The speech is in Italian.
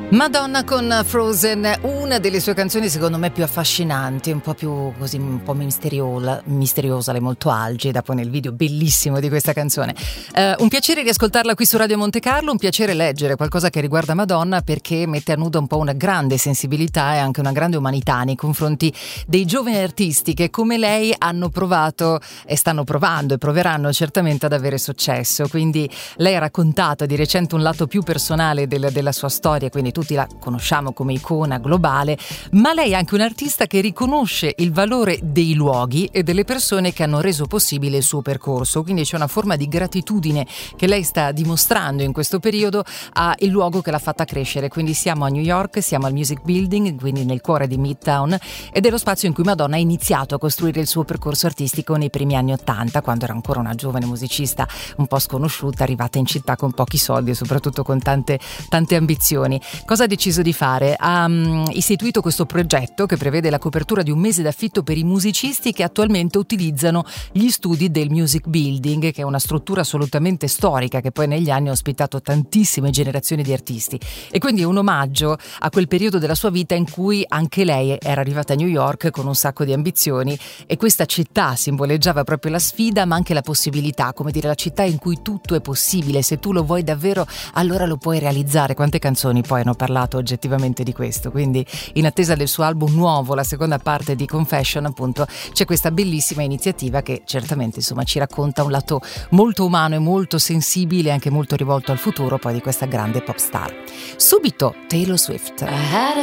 Madonna con Frozen, una delle sue canzoni secondo me più affascinanti, un po' più così, un po' misteriosa, lei molto algida, poi nel video bellissimo di questa canzone. Un piacere riascoltarla qui su Radio Monte Carlo, un piacere leggere qualcosa che riguarda Madonna, perché mette a nudo un po' una grande sensibilità e anche una grande umanità nei confronti dei giovani artisti che come lei hanno provato e stanno provando e proveranno certamente ad avere successo. Quindi lei ha raccontato di recente un lato più personale della sua storia, quindi tutti la conosciamo come icona globale, ma lei è anche un artista che riconosce il valore dei luoghi e delle persone che hanno reso possibile il suo percorso, quindi c'è una forma di gratitudine che lei sta dimostrando in questo periodo al luogo che l'ha fatta crescere. Quindi siamo a New York, siamo al Music Building, quindi nel cuore di Midtown, ed è lo spazio in cui Madonna ha iniziato a costruire il suo percorso artistico nei primi anni *80, quando era ancora una giovane musicista un po' sconosciuta, arrivata in città con pochi soldi e soprattutto con tante ambizioni. Cosa ha deciso di fare? Ha istituito questo progetto che prevede la copertura di un mese d'affitto per i musicisti che attualmente utilizzano gli studi del Music Building, che è una struttura assolutamente storica che poi negli anni ha ospitato tantissime generazioni di artisti, e quindi è un omaggio a quel periodo della sua vita in cui anche lei era arrivata a New York con un sacco di ambizioni, e questa città simboleggiava proprio la sfida ma anche la possibilità, come dire, la città in cui tutto è possibile, se tu lo vuoi davvero allora lo puoi realizzare. Quante canzoni poi hanno parlato oggettivamente di questo, quindi in attesa del suo album nuovo, la seconda parte di Confession, appunto c'è questa bellissima iniziativa che certamente insomma ci racconta un lato molto umano e molto sensibile, anche molto rivolto al futuro poi di questa grande pop star. Subito Taylor Swift.